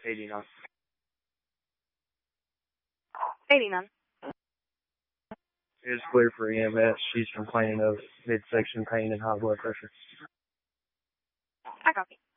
89. 89. It's clear for EMS. She's complaining of midsection pain and high blood pressure. I copy.